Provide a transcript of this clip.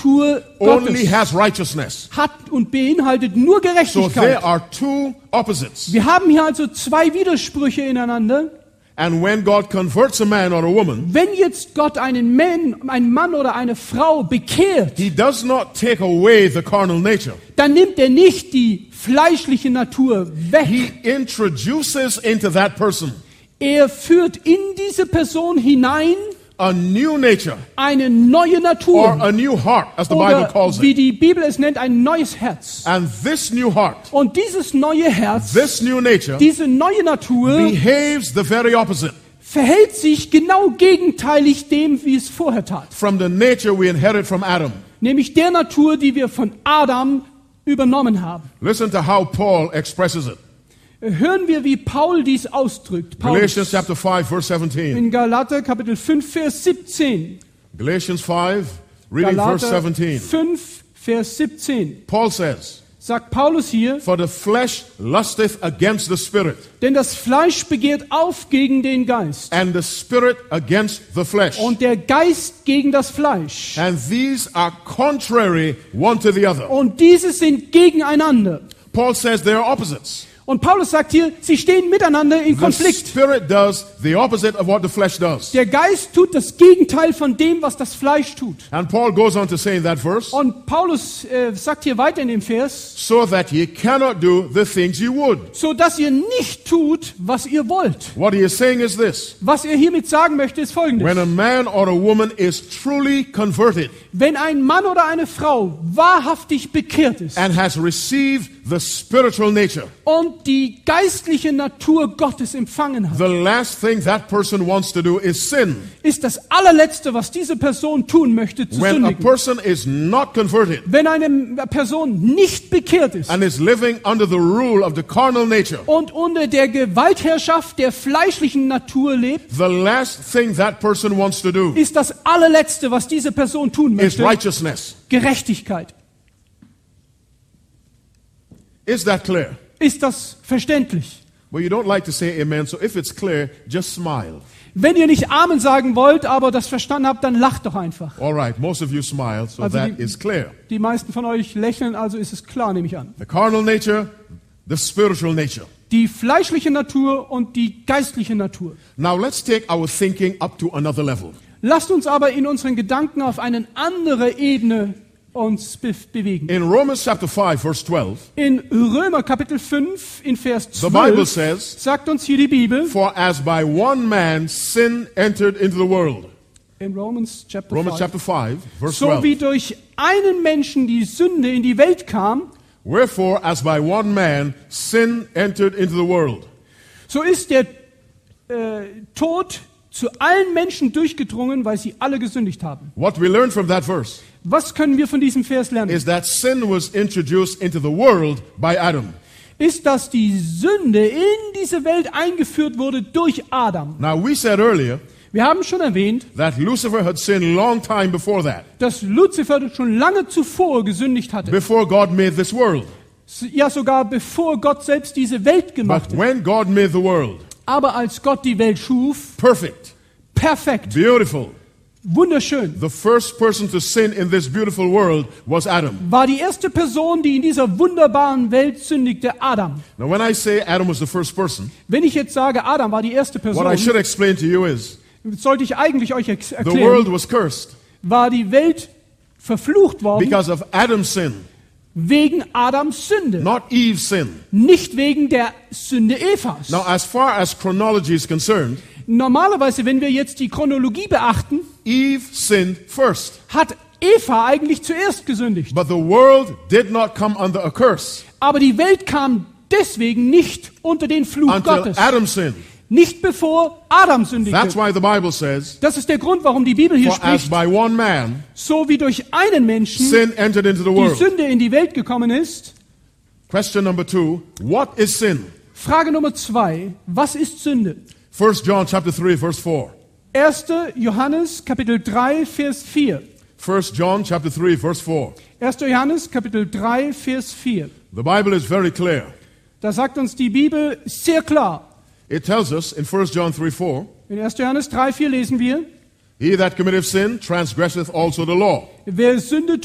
Natur only Gottes has righteousness. hat und beinhaltet nur So there Gerechtigkeit. are two opposites. Wir haben hier also zwei Widersprüche ineinander. And when God converts a man or a woman, Wenn jetzt Gott einen Mann oder eine Frau bekehrt, He does not take away the carnal nature. dann nimmt er nicht die fleischliche Natur weg. He introduces into that person Er führt in diese Person hinein a new nature eine neue or Natur. a new heart, as the Bible Oder calls wie it. die Bibel es nennt, ein neues Herz. And this new heart, Und dieses neue Herz, this new nature, diese neue Natur behaves the very opposite verhält sich genau gegenteilig dem, wie es vorher tat. from the nature we inherit from Adam. Nämlich der Natur, die wir von Adam übernommen haben. Listen to how Paul expresses it. Hören wir, wie Paul dies ausdrückt. Galatians Paulus chapter 5, verse 17. in Galater Kapitel 5, Vers 17. Galatians 5, reading verse Galater 17. 5, Vers 17. Paul says, Sagt Paulus hier, For the flesh lusteth against the spirit, denn das Fleisch begehrt auf gegen den Geist and the spirit against the flesh. und der Geist gegen das Fleisch. And these are contrary one to the other. Und diese sind gegeneinander. Paul says they are opposites. Und Paulus sagt hier, sie stehen miteinander in The Konflikt. spirit does the opposite of what the flesh does. Der Geist tut das Gegenteil von dem, was das Fleisch tut. And Paul goes on to say in that verse, Und Paulus sagt hier weiter in dem Vers, so that ye cannot do the things ye would. so dass ihr nicht tut, was ihr wollt. What he is saying is this: Was er hiermit sagen möchte, ist when Folgendes. a man or a woman is truly converted Wenn ein Mann oder eine Frau wahrhaftig bekehrt ist and has received the spiritual nature, und die geistliche Natur Gottes empfangen hat, the last thing that person wants to do is sin. ist das allerletzte, was diese Person tun möchte, zu When a sündigen. person is not converted Wenn eine Person nicht bekehrt ist and is living under the rule of the carnal nature, und unter der Gewaltherrschaft der fleischlichen Natur lebt, the last thing that person wants to do ist das allerletzte, was diese Person tun is möchte, righteousness. Gerechtigkeit. Is that clear? Ist das verständlich? Well, you don't like to say amen, so if it's clear, just smile. Wenn ihr nicht Amen sagen wollt, aber das verstanden habt, dann lacht doch einfach. All right, most of you smile, so Also that die- is clear. Die meisten von euch lächeln, also ist es klar, nehme ich an. The carnal nature, the spiritual nature. Die fleischliche Natur und die geistliche Natur. Now let's take our thinking up to another level. Lasst uns aber in unseren Gedanken auf eine andere Ebene uns bewegen. In Romans chapter 5, verse 12, In Römer Kapitel 5 in Vers the Bible 12 says, sagt uns hier die Bibel, For as by one man sin entered into the world. in Romans Chapter Romans 5, chapter 5, verse so 12. wie durch einen Menschen die Sünde in die Welt kam, Wherefore, as by one man sin entered into the world. so ist der Tod zu allen Menschen durchgedrungen, weil sie alle gesündigt haben. What we learn from that verse Was können wir von diesem Vers lernen? is that sin was introduced into the world by Adam. Ist, dass die Sünde in diese Welt eingeführt wurde durch Adam. Now, we said earlier Wir haben schon erwähnt, that Lucifer had sinned long time before that, dass Luzifer schon lange zuvor gesündigt hatte. before God made this world. Ja, sogar bevor Gott selbst diese Welt gemacht But hat. when God made the world, Aber als Gott die Welt schuf, perfect, perfekt, beautiful, wunderschön, the first person to sin in this beautiful world was Adam. war die erste Person, die in dieser wunderbaren Welt sündigte, Adam. Now, when I say Adam was the first person, Wenn ich jetzt sage, Adam war die erste what I Person, should explain to you is sollte ich eigentlich euch the world erklären, was cursed war die Welt verflucht worden because of Adam's sin, wegen Adams Sünde, not Eve's sin. nicht wegen der Sünde Evas. Now, as far as chronology is concerned, Normalerweise, wenn wir jetzt die Chronologie beachten, Eve sinned first. hat Eva eigentlich zuerst gesündigt. But the world did not come under a curse Aber die Welt kam deswegen nicht unter den Fluch until Gottes. Adam sinned. Nicht bevor Adam That's sündigte. why the Bible says, Das ist der Grund, warum die Bibel hier For as spricht, by one man so wie durch einen Menschen sin entered into the die world. Sünde in die Welt gekommen ist. Question number 2, what is sin? Frage Nummer 2, was ist Sünde? 1 John chapter 3, verse 4. 1. Johannes Kapitel 3, Vers 4. 1 John chapter 3, verse 4. 1. Johannes Kapitel 3, Vers 4. The Bible is very clear. Da sagt uns die Bibel sehr klar. It tells us in 1 John 3, 4, In 1. Johannes 3, 4 lesen wir, He that committeth sin transgresseth also the law. wer Sünde